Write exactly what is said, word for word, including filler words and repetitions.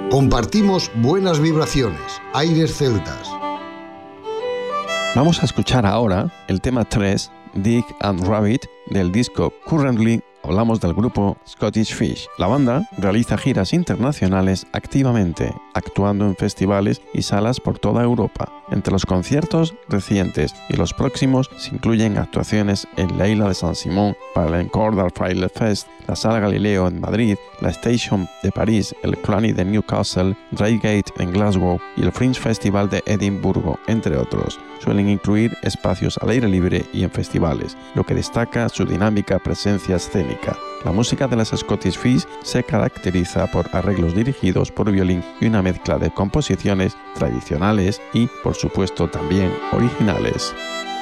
Compartimos buenas vibraciones, aires celtas. Vamos a escuchar ahora el tema tres, Dick and Rabbit, del disco Currently. Hablamos del grupo Scottish Fish. La banda realiza giras internacionales activamente, actuando en festivales y salas por toda Europa. Entre los conciertos recientes y los próximos se incluyen actuaciones en la isla de San Simón para el Encore del Fraile Fest, la Sala Galileo en Madrid, la Station de París, el Cluny de Newcastle, Reigate en Glasgow y el Fringe Festival de Edimburgo, entre otros. Suelen incluir espacios al aire libre y en festivales, lo que destaca su dinámica presencia escénica. La música de las Scottish Fish se caracteriza por arreglos dirigidos por violín y una mezcla de composiciones tradicionales y, por supuesto, también originales.